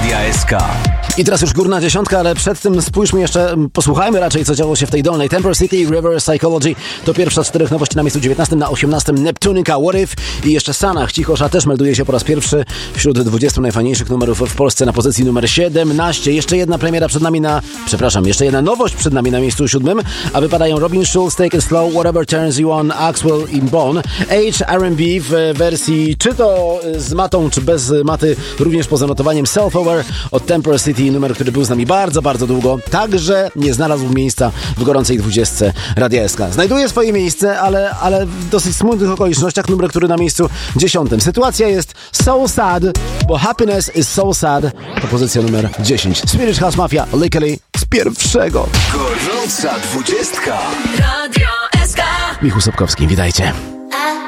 Radia SK. I teraz już górna dziesiątka, ale przed tym spójrzmy jeszcze, posłuchajmy raczej, co działo się w tej dolnej. Temper City, River Psychology to pierwsza z 4 nowości na miejscu 19, na 18 Neptunica, What If i jeszcze Sanach, Cichosza też melduje się po raz pierwszy wśród 20 najfajniejszych numerów w Polsce na pozycji numer 17. Jeszcze jedna premiera przed nami jeszcze jedna nowość przed nami na miejscu 7, a wypadają Robin Schulz, Take It Slow, Whatever Turns You On, Axwell i Bone, R&B w wersji czy to z matą, czy bez maty, również poza notowaniem Self-Aware od Temper City, numer, który był z nami bardzo, bardzo długo, także nie znalazł miejsca w gorącej 20 Radia SK. Znajduje swoje miejsce, ale w dosyć smutnych okolicznościach, numer, który na miejscu 10. Sytuacja jest so sad, bo Happiness is so sad to pozycja numer 10. Swedish House Mafia, Legally z pierwszego. Gorąca 20. Radio SK. Michał Sobkowski, witajcie.